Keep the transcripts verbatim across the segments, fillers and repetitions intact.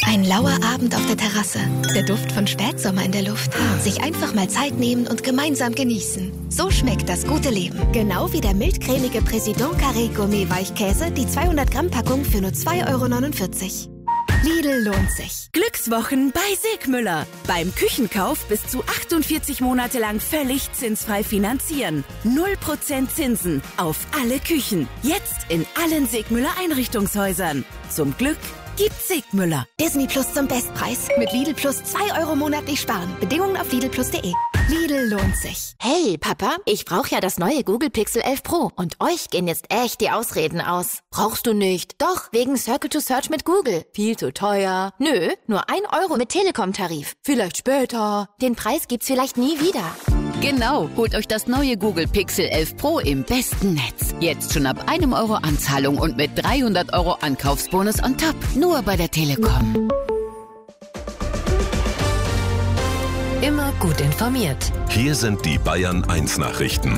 Ein lauer Abend auf der Terrasse. Der Duft von Spätsommer in der Luft. Sich einfach mal Zeit nehmen und gemeinsam genießen. So schmeckt das gute Leben. Genau wie der mildcremige Président Carré Gourmet Weichkäse, die zweihundert Gramm Packung für nur zwei Euro neunundvierzig. Lidl lohnt sich. Glückswochen bei Segmüller. Beim Küchenkauf bis zu achtundvierzig Monate lang völlig zinsfrei finanzieren. null Prozent Zinsen auf alle Küchen. Jetzt in allen Segmüller Einrichtungshäusern. Zum Glück gibt's Segmüller. Disney Plus zum Bestpreis. Mit Lidl Plus zwei Euro monatlich sparen. Bedingungen auf lidl plus punkt de. Lidl lohnt sich. Hey, Papa, ich brauche ja das neue Google Pixel elf Pro. Und euch gehen jetzt echt die Ausreden aus. Brauchst du nicht? Doch, wegen Circle to Search mit Google. Viel zu teuer. Nö, nur ein Euro mit Telekom-Tarif. Vielleicht später. Den Preis gibt's vielleicht nie wieder. Genau, holt euch das neue Google Pixel elf Pro im besten Netz. Jetzt schon ab einem Euro Anzahlung und mit dreihundert Euro Ankaufsbonus on top. Nur bei der Telekom. Immer gut informiert. Hier sind die Bayern eins Nachrichten.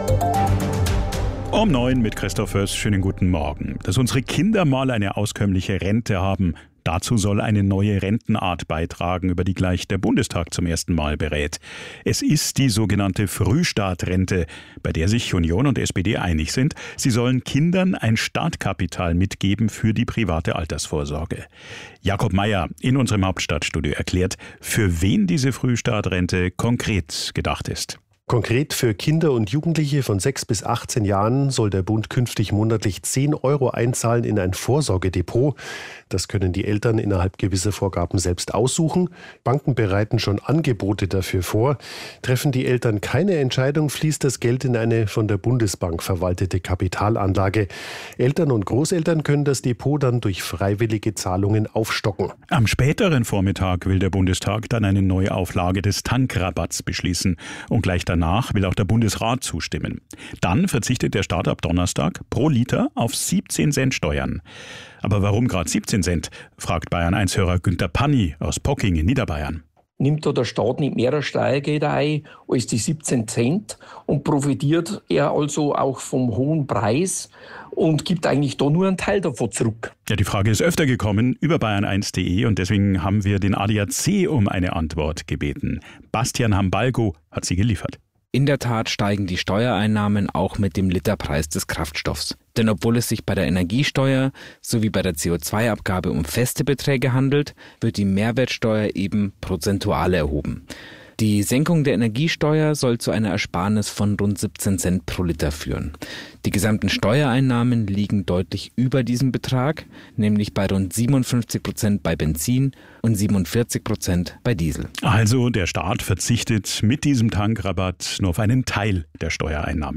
Um neun mit Christoph Föß. Schönen guten Morgen. Dass unsere Kinder mal eine auskömmliche Rente haben, dazu soll eine neue Rentenart beitragen, über die gleich der Bundestag zum ersten Mal berät. Es ist die sogenannte Frühstartrente, bei der sich Union und S P D einig sind. Sie sollen Kindern ein Startkapital mitgeben für die private Altersvorsorge. Jakob Mayer in unserem Hauptstadtstudio erklärt, für wen diese Frühstartrente konkret gedacht ist. Konkret für Kinder und Jugendliche von sechs bis achtzehn Jahren soll der Bund künftig monatlich zehn Euro einzahlen in ein Vorsorgedepot. Das können die Eltern innerhalb gewisser Vorgaben selbst aussuchen. Banken bereiten schon Angebote dafür vor. Treffen die Eltern keine Entscheidung, fließt das Geld in eine von der Bundesbank verwaltete Kapitalanlage. Eltern und Großeltern können das Depot dann durch freiwillige Zahlungen aufstocken. Am späteren Vormittag will der Bundestag dann eine Neuauflage des Tankrabatts beschließen. Und gleich danach will auch der Bundesrat zustimmen. Dann verzichtet der Staat ab Donnerstag pro Liter auf siebzehn Cent Steuern. Aber warum gerade siebzehn Cent, fragt Bayern eins Hörer Günther Panni aus Pocking in Niederbayern. Nimmt da der Staat nicht mehr Steuergelder ein als die siebzehn Cent und profitiert er also auch vom hohen Preis und gibt eigentlich da nur einen Teil davon zurück? Ja, die Frage ist öfter gekommen über bayern eins punkt de und deswegen haben wir den A D A C um eine Antwort gebeten. Bastian Hambalgo hat sie geliefert. In der Tat steigen die Steuereinnahmen auch mit dem Literpreis des Kraftstoffs. Denn obwohl es sich bei der Energiesteuer sowie bei der C O zwei Abgabe um feste Beträge handelt, wird die Mehrwertsteuer eben prozentual erhoben. Die Senkung der Energiesteuer soll zu einer Ersparnis von rund siebzehn Cent pro Liter führen. Die gesamten Steuereinnahmen liegen deutlich über diesem Betrag, nämlich bei rund siebenundfünfzig Prozent bei Benzin und siebenundvierzig Prozent bei Diesel. Also der Staat verzichtet mit diesem Tankrabatt nur auf einen Teil der Steuereinnahmen.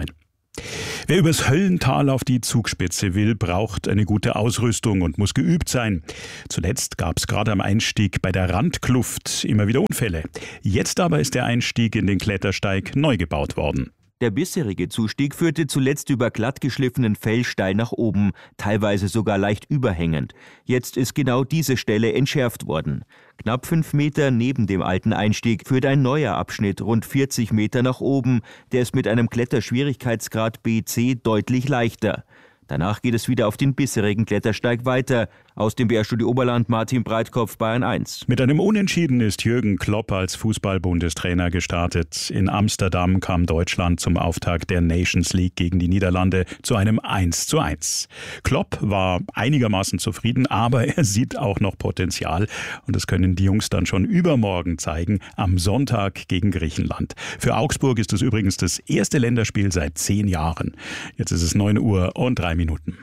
Wer übers Höllental auf die Zugspitze will, braucht eine gute Ausrüstung und muss geübt sein. Zuletzt gab es gerade am Einstieg bei der Randkluft immer wieder Unfälle. Jetzt aber ist der Einstieg in den Klettersteig neu gebaut worden. Der bisherige Zustieg führte zuletzt über glatt geschliffenen Fell steil nach oben, teilweise sogar leicht überhängend. Jetzt ist genau diese Stelle entschärft worden. Knapp fünf Meter neben dem alten Einstieg führt ein neuer Abschnitt rund vierzig Meter nach oben. Der ist mit einem Kletterschwierigkeitsgrad B C deutlich leichter. Danach geht es wieder auf den bisherigen Klettersteig weiter. Aus dem B R-Studio Oberland, Martin Breitkopf, Bayern eins. Mit einem Unentschieden ist Jürgen Klopp als Fußball-Bundestrainer gestartet. In Amsterdam kam Deutschland zum Auftakt der Nations League gegen die Niederlande zu einem eins zu eins. Klopp war einigermaßen zufrieden, aber er sieht auch noch Potenzial. Und das können die Jungs dann schon übermorgen zeigen, am Sonntag gegen Griechenland. Für Augsburg ist es übrigens das erste Länderspiel seit zehn Jahren. Jetzt ist es neun Uhr und drei Minuten.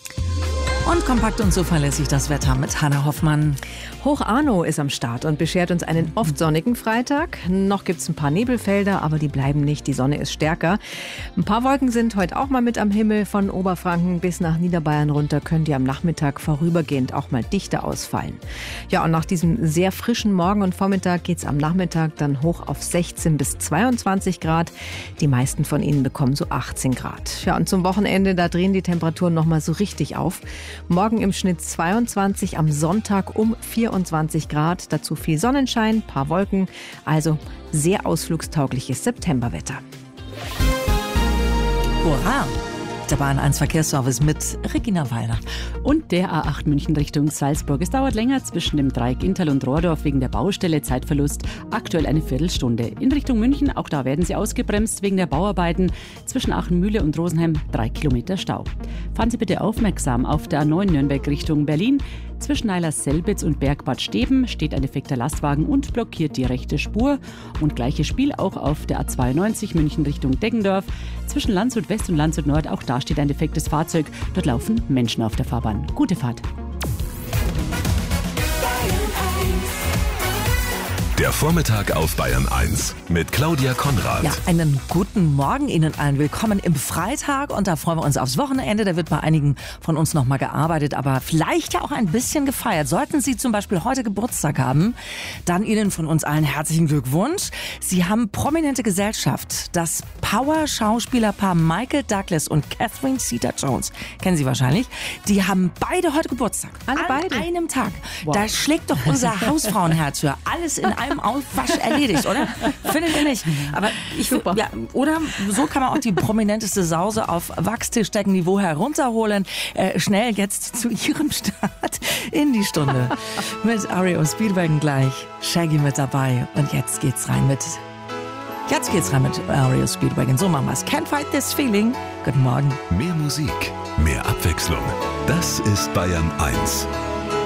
Und kompakt und zuverlässig das Wetter mit Hanna Hoffmann. Hoch Arno ist am Start und beschert uns einen oft sonnigen Freitag. Noch gibt es ein paar Nebelfelder, aber die bleiben nicht. Die Sonne ist stärker. Ein paar Wolken sind heute auch mal mit am Himmel. Von Oberfranken bis nach Niederbayern runter können die am Nachmittag vorübergehend auch mal dichter ausfallen. Ja, und nach diesem sehr frischen Morgen und Vormittag geht es am Nachmittag dann hoch auf sechzehn bis zweiundzwanzig Grad. Die meisten von ihnen bekommen so achtzehn Grad. Ja, und zum Wochenende, da drehen die Temperaturen noch mal so richtig auf. Morgen im Schnitt zweiundzwanzig, am Sonntag um vierundzwanzig Grad. Dazu viel Sonnenschein, paar Wolken. Also sehr ausflugstaugliches Septemberwetter. Hurra! Der Bayern eins Verkehrsservice mit Regina Weiler. Und der A acht München Richtung Salzburg. Es dauert länger zwischen dem Dreieck Inntal und Rohrdorf wegen der Baustelle. Zeitverlust aktuell eine Viertelstunde. In Richtung München, auch da werden sie ausgebremst wegen der Bauarbeiten. Zwischen Aachenmühle und Rosenheim drei Kilometer Stau. Fahren Sie bitte aufmerksam auf der A neun Nürnberg Richtung Berlin. Zwischen Eilers-Selbitz und Bergbad Steben steht ein defekter Lastwagen und blockiert die rechte Spur. Und gleiches Spiel auch auf der A zweiundneunzig München Richtung Deggendorf. Zwischen Landshut West und Landshut Nord, auch da steht ein defektes Fahrzeug. Dort laufen Menschen auf der Fahrbahn. Gute Fahrt. Der Vormittag auf Bayern eins mit Claudia Konrad. Ja, einen guten Morgen Ihnen allen. Willkommen im Freitag und da freuen wir uns aufs Wochenende. Da wird bei einigen von uns noch mal gearbeitet, aber vielleicht ja auch ein bisschen gefeiert. Sollten Sie zum Beispiel heute Geburtstag haben, dann Ihnen von uns allen herzlichen Glückwunsch. Sie haben prominente Gesellschaft. Das Power-Schauspielerpaar Michael Douglas und Catherine Zeta-Jones, kennen Sie wahrscheinlich, die haben beide heute Geburtstag. Alle An beide? einem Tag. Wow. Da schlägt doch unser Hausfrauenherz für. Alles in einem Aufwasch erledigt, oder? Findet ihr nicht? Aber ich Super. Ja, oder so kann man auch die prominenteste Sause auf Wachstischdeckenniveau herunterholen. Äh, schnell jetzt zu ihrem Start in die Stunde. Mit R E O Speedwagon gleich. Shaggy mit dabei. Und jetzt geht's rein mit... Jetzt geht's rein mit R E O Speedwagon. So machen wir's. Can't fight this feeling. Guten Morgen. Mehr Musik, mehr Abwechslung. Das ist Bayern eins.